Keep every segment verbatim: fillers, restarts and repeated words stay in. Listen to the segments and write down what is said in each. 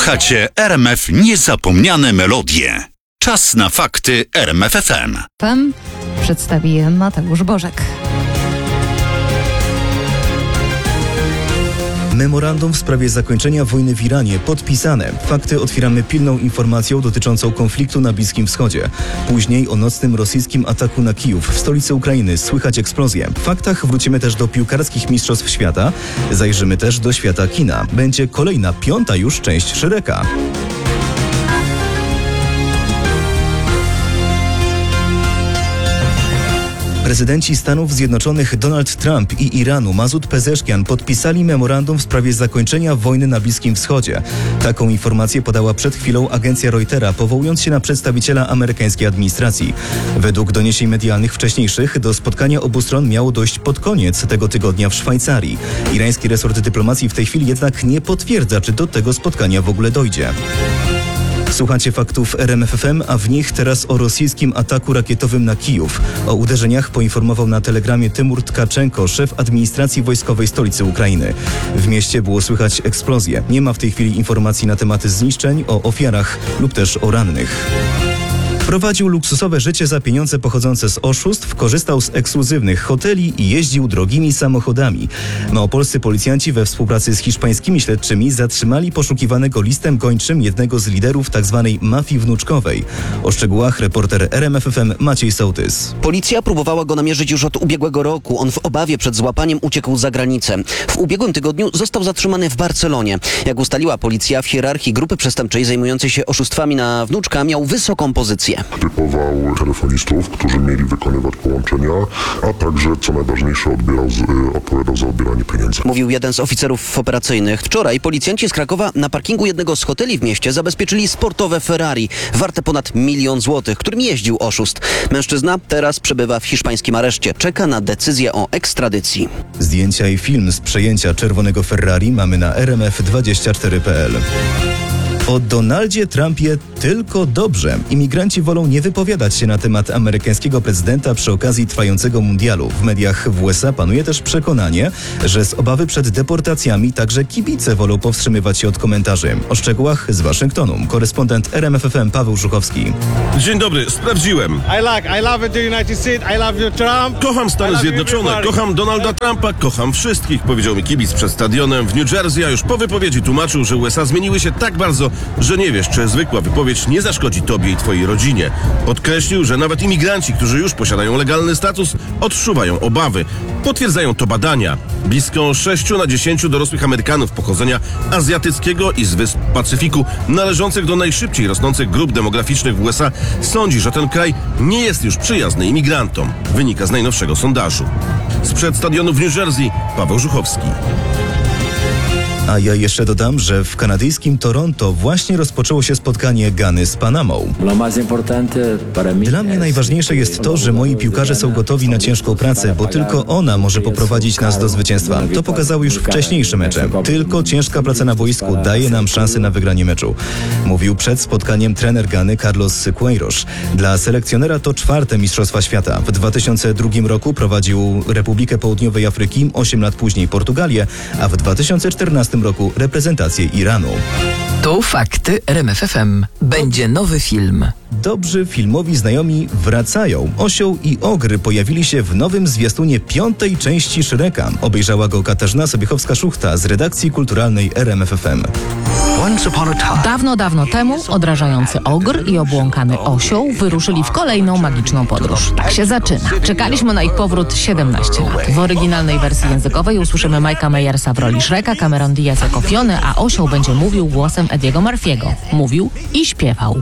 Słuchacie R M F Niezapomniane Melodie. Czas na fakty R M F F M. Pan przedstawi je Mateusz Bożek. Memorandum w sprawie zakończenia wojny w Iranie podpisane. Fakty otwieramy pilną informacją dotyczącą konfliktu na Bliskim Wschodzie. Później o nocnym rosyjskim ataku na Kijów w stolicy Ukrainy słychać eksplozję. W faktach wrócimy też do piłkarskich mistrzostw świata. Zajrzymy też do świata kina. Będzie kolejna, piąta już część Shreka. Prezydenci Stanów Zjednoczonych Donald Trump i Iranu Masud Pezeszkian podpisali memorandum w sprawie zakończenia wojny na Bliskim Wschodzie. Taką informację podała przed chwilą agencja Reutera, powołując się na przedstawiciela amerykańskiej administracji. Według doniesień medialnych wcześniejszych do spotkania obu stron miało dojść pod koniec tego tygodnia w Szwajcarii. Irański resort dyplomacji w tej chwili jednak nie potwierdza, czy do tego spotkania w ogóle dojdzie. Słuchacie faktów R M F F M, a w nich teraz o rosyjskim ataku rakietowym na Kijów. O uderzeniach poinformował na telegramie Tymur Tkaczenko, szef administracji wojskowej stolicy Ukrainy. W mieście było słychać eksplozję. Nie ma w tej chwili informacji na temat zniszczeń, o ofiarach lub też o rannych. Prowadził luksusowe życie za pieniądze pochodzące z oszustw, korzystał z ekskluzywnych hoteli i jeździł drogimi samochodami. Małopolscy policjanci we współpracy z hiszpańskimi śledczymi zatrzymali poszukiwanego listem gończym jednego z liderów tzw. mafii wnuczkowej. O szczegółach reporter R M F F M Maciej Sołtys. Policja próbowała go namierzyć już od ubiegłego roku. On w obawie przed złapaniem uciekł za granicę. W ubiegłym tygodniu został zatrzymany w Barcelonie. Jak ustaliła policja, w hierarchii grupy przestępczej zajmującej się oszustwami na wnuczka miał wysoką pozycję. Typował telefonistów, którzy mieli wykonywać połączenia, a także, co najważniejsze, odbierał, odpowiadał za odbieranie pieniędzy. Mówił jeden z oficerów operacyjnych. Wczoraj policjanci z Krakowa na parkingu jednego z hoteli w mieście zabezpieczyli sportowe Ferrari, warte ponad milion złotych, którym jeździł oszust. Mężczyzna teraz przebywa w hiszpańskim areszcie. Czeka na decyzję o ekstradycji. Zdjęcia i film z przejęcia czerwonego Ferrari mamy na r m f dwadzieścia cztery kropka p l. O Donaldzie Trumpie tylko dobrze. Imigranci wolą nie wypowiadać się na temat amerykańskiego prezydenta przy okazji trwającego mundialu. W mediach w U S A panuje też przekonanie, że z obawy przed deportacjami także kibice wolą powstrzymywać się od komentarzy. O szczegółach z Waszyngtonu. Korespondent R M F F M Paweł Żuchowski. Dzień dobry, sprawdziłem. I like, I love the United States, I love you, Trump. Kocham Stany Zjednoczone, kocham Donalda Trumpa, kocham wszystkich, powiedział mi kibic przed stadionem w New Jersey, a już po wypowiedzi tłumaczył, że U S A zmieniły się tak bardzo, że nie wiesz, czy zwykła wypowiedź nie zaszkodzi tobie i twojej rodzinie. Podkreślił, że nawet imigranci, którzy już posiadają legalny status, odczuwają obawy. Potwierdzają to badania. Blisko sześciu na dziesięciu dorosłych Amerykanów pochodzenia azjatyckiego i z wysp Pacyfiku, należących do najszybciej rosnących grup demograficznych w U S A, sądzi, że ten kraj nie jest już przyjazny imigrantom. Wynika z najnowszego sondażu. Sprzed stadionu w New Jersey Paweł Żuchowski. A ja jeszcze dodam, że w kanadyjskim Toronto właśnie rozpoczęło się spotkanie Gany z Panamą. Dla mnie najważniejsze jest to, że moi piłkarze są gotowi na ciężką pracę, bo tylko ona może poprowadzić nas do zwycięstwa. To pokazały już wcześniejsze mecze. Tylko ciężka praca na boisku daje nam szansę na wygranie meczu. Mówił przed spotkaniem trener Gany Carlos Queiroz. Dla selekcjonera to czwarte Mistrzostwa Świata. W dwa tysiące drugim roku prowadził Republikę Południowej Afryki, osiem lat później Portugalię, a w dwa tysiące czternastym roku reprezentację Iranu. To fakty R M F F M. Będzie nowy film. Dobrzy filmowi znajomi wracają. Osioł i Ogr pojawili się w nowym zwiastunie piątej części Shreka. Obejrzała go Katarzyna Sobiechowska-Szuchta z redakcji kulturalnej R M F F M. Dawno, dawno temu odrażający ogr i obłąkany osioł wyruszyli w kolejną magiczną podróż. Tak się zaczyna. Czekaliśmy na ich powrót siedemnaście lat. W oryginalnej wersji językowej usłyszymy Mike'a Myersa w roli Shreka, Cameron Diaz jako Fiony, a osioł będzie mówił głosem Ediego Murphy'ego. Mówił i śpiewał.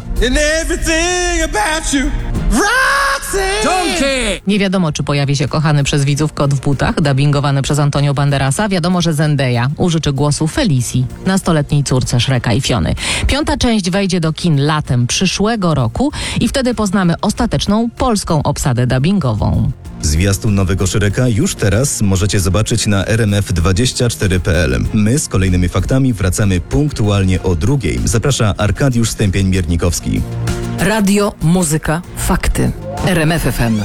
Nie wiadomo, czy pojawi się kochany przez widzów kot w butach, dubbingowany przez Antonio Banderasa. Wiadomo, że Zendaya użyczy głosu Felicji, nastoletniej córce Shreka i Fiony. Piąta część wejdzie do kin latem przyszłego roku i wtedy poznamy ostateczną polską obsadę dubbingową. Zwiastun nowego Shreka już teraz możecie zobaczyć na r m f dwadzieścia cztery kropka p l. My z kolejnymi faktami wracamy punktualnie o drugiej. Zaprasza Arkadiusz Stępień-Miernikowski. Radio, muzyka, fakty. R M F F M.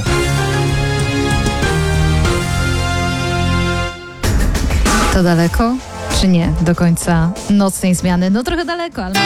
To daleko, czy nie? Do końca nocnej zmiany? No trochę daleko, ale...